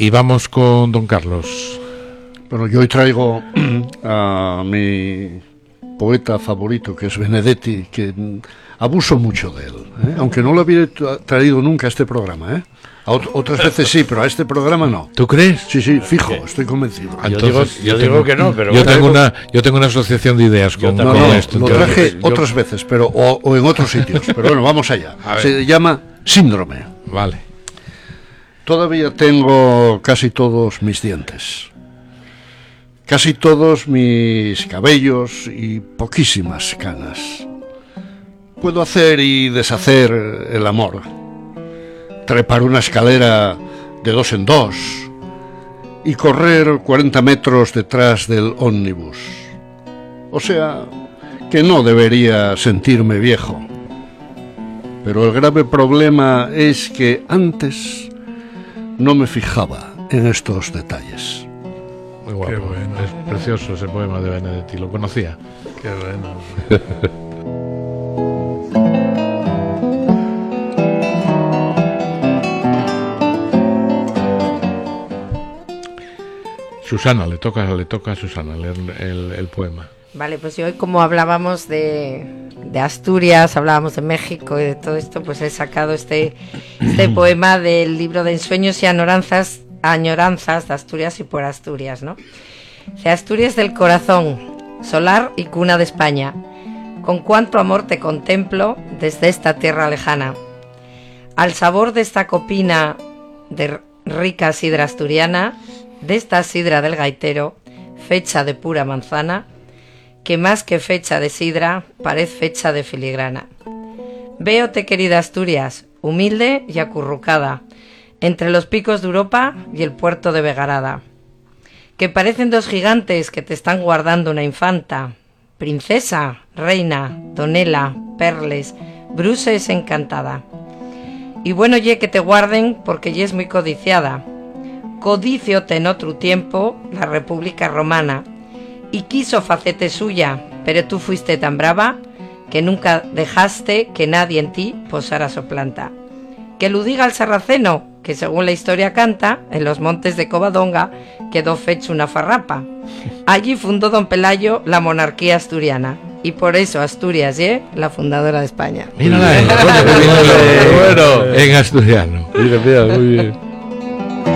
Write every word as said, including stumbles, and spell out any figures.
y vamos con don Carlos. Bueno, yo hoy traigo a mi poeta favorito, que es Benedetti, que abuso mucho de él, ¿eh? Aunque no lo había traído nunca a este programa, ¿eh? A ot- otras veces sí, pero a este programa no. ¿Tú crees? Sí, sí, fijo, estoy convencido. Entonces, yo digo, yo digo tengo, que no, pero yo bueno, tengo yo- una yo tengo una asociación de ideas con, No, con no, esto. lo entonces, traje yo- otras veces, pero o, o en otros sitios. Pero bueno, vamos allá. A ver. Se llama Síndrome. Vale. Todavía tengo casi todos mis dientes, casi todos mis cabellos y poquísimas canas. Puedo hacer y deshacer el amor, trepar una escalera de dos en dos y correr cuarenta metros detrás del ómnibus. O sea, que no debería sentirme viejo. Pero el grave problema es que antes no me fijaba en estos detalles. Muy guapo. Qué bueno. Es precioso ese poema de Benedetti. ¿Lo conocía? Qué bueno. Susana, le toca, le toca a Susana leer el, el poema. Vale, pues yo hoy, como hablábamos de, de Asturias, hablábamos de México y de todo esto, pues he sacado este, este poema del libro de Ensueños y Añoranzas, Añoranzas de Asturias y por Asturias, ¿no? De Asturias del corazón, solar y cuna de España, con cuánto amor te contemplo desde esta tierra lejana. Al sabor de esta copina de rica sidra asturiana, de esta sidra del gaitero, fecha de pura manzana, que más que fecha de sidra, parece fecha de filigrana. Véote, querida Asturias, humilde y acurrucada, entre los picos de Europa y el puerto de Vegarada, que parecen dos gigantes que te están guardando una infanta, princesa, reina, donela, perles, bruses encantada. Y bueno ye que te guarden porque ye es muy codiciada. Codiciote en otro tiempo la República Romana, y quiso facete suya, pero tú fuiste tan brava que nunca dejaste que nadie en ti posara su planta. Que lo diga el sarraceno, que según la historia canta, en los montes de Covadonga quedó fecho una farrapa. Allí fundó don Pelayo la monarquía asturiana, y por eso Asturias es la fundadora de España. Mírala, en, Bueno, en asturiano. mira, mira, muy bien.